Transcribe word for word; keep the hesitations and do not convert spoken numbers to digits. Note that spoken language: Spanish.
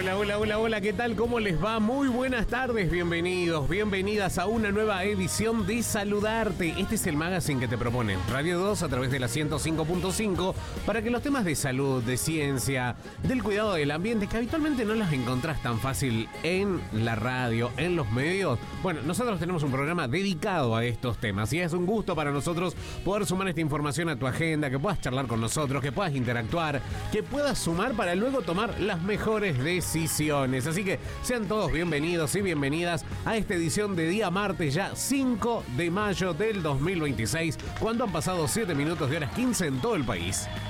Hola, hola, hola, hola, ¿qué tal? ¿Cómo les va? Muy buenas tardes, bienvenidos, bienvenidas a una nueva edición de Saludarte. Este es el magazine que te propone Radio dos a través de la ciento cinco punto cinco para que los temas de salud, de ciencia, del cuidado del ambiente, que habitualmente no los encontrás tan fácil en la radio, en los medios. Bueno, nosotros tenemos un programa dedicado a estos temas y es un gusto para nosotros poder sumar esta información a tu agenda, que puedas charlar con nosotros, que puedas interactuar, que puedas sumar para luego tomar las mejores decisiones. Así que sean todos bienvenidos y bienvenidas a esta edición de día martes, ya cinco de mayo del dos mil veintiséis, cuando han pasado siete minutos de horas quince en todo el país.